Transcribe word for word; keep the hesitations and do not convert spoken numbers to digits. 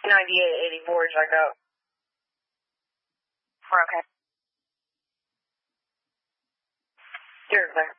ninety-eight eighty-four, check out. We're okay. You're clear.